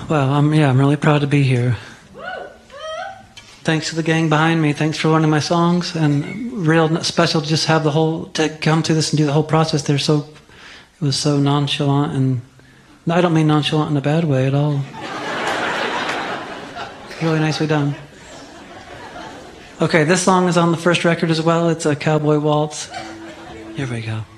Well, I'm really proud to be here. Thanks to the gang behind me. Thanks for learning my songs, and real special to just have to come to this and do the whole process. It was so nonchalant, and I don't mean nonchalant in a bad way at all. Really nicely done. Okay, this song is on the first record as well. It's a cowboy waltz. Here we go.